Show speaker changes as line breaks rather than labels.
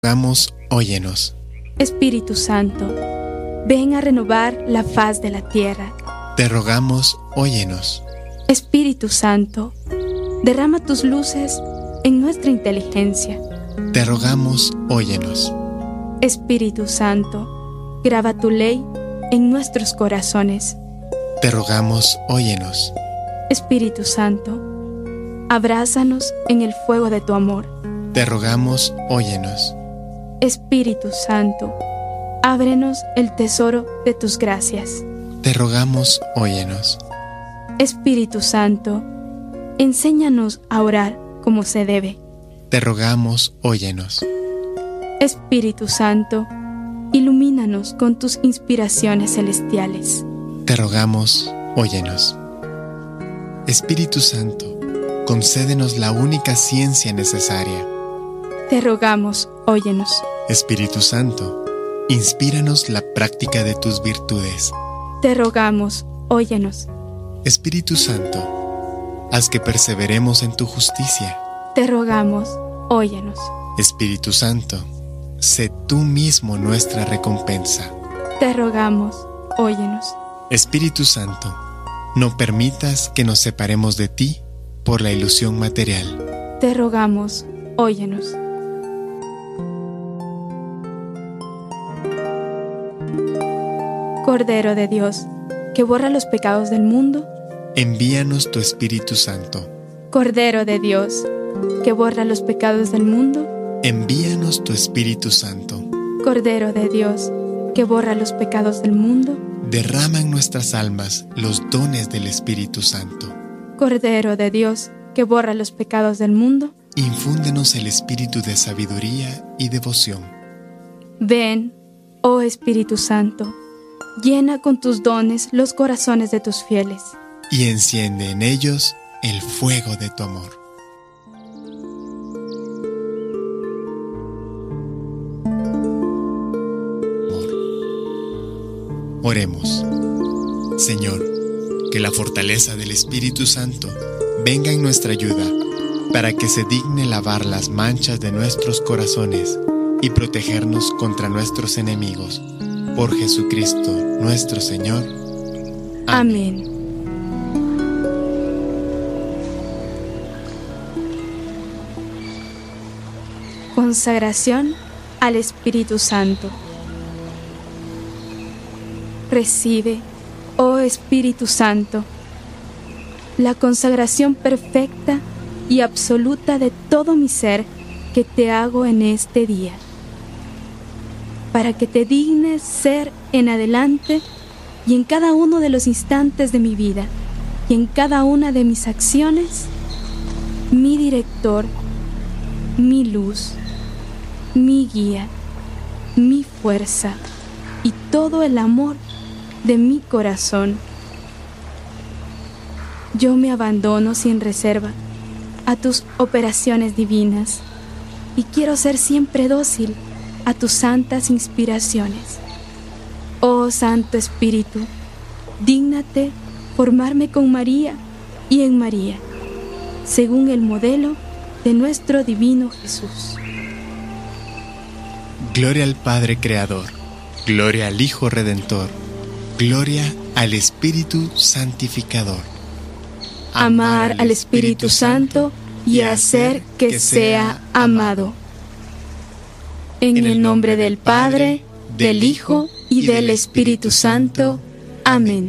rogamos, óyenos.
Espíritu Santo, ven a renovar la faz de la tierra.
Te rogamos, óyenos.
Espíritu Santo, derrama tus luces en nuestra inteligencia.
Te rogamos, óyenos.
Espíritu Santo, graba tu ley en nuestros corazones.
Te rogamos, óyenos.
Espíritu Santo, abrázanos en el fuego de tu amor.
Te rogamos, óyenos.
Espíritu Santo, ábrenos el tesoro de tus gracias.
Te rogamos, óyenos.
Espíritu Santo, enséñanos a orar como se debe.
Te rogamos, óyenos.
Espíritu Santo, ilumínanos con tus inspiraciones celestiales.
Te rogamos, óyenos. Espíritu Santo, concédenos la única ciencia necesaria.
Te rogamos, óyenos.
Espíritu Santo, inspíranos la práctica de tus virtudes.
Te rogamos, óyenos.
Espíritu Santo, haz que perseveremos en tu justicia.
Te rogamos, óyenos.
Espíritu Santo, sé tú mismo nuestra recompensa.
Te rogamos, óyenos.
Espíritu Santo, no permitas que nos separemos de ti por la ilusión material.
Te rogamos, óyenos. Cordero de Dios, que borra los pecados del mundo,
envíanos tu Espíritu Santo.
Cordero de Dios, que borra los pecados del mundo,
envíanos tu Espíritu Santo.
Cordero de Dios, que borra los pecados del mundo,
derrama en nuestras almas los dones del Espíritu Santo.
Cordero de Dios, que borra los pecados del mundo,
infúndenos el espíritu de sabiduría y devoción.
Ven, oh Espíritu Santo, llena con tus dones los corazones de tus fieles
y enciende en ellos el fuego de tu amor. Oremos. Señor, que la fortaleza del Espíritu Santo venga en nuestra ayuda para que se digne lavar las manchas de nuestros corazones y protegernos contra nuestros enemigos. Por Jesucristo nuestro Señor.
Amén. Consagración al Espíritu Santo. Recibe, oh Espíritu Santo, la consagración perfecta y absoluta de todo mi ser que te hago en este día, para que te dignes ser en adelante y en cada uno de los instantes de mi vida y en cada una de mis acciones, mi director, mi luz, mi guía, mi fuerza y todo el amor de mi corazón. Yo me abandono sin reserva a tus operaciones divinas y quiero ser siempre dócil a tus santas inspiraciones. Oh Santo Espíritu, dígnate formarme con María y en María, según el modelo de nuestro divino Jesús.
Gloria al Padre Creador, gloria al Hijo Redentor, gloria al Espíritu Santificador.
Amar al Espíritu Santo y hacer que sea amado. En el nombre del Padre, del Hijo y del Espíritu Santo. Amén.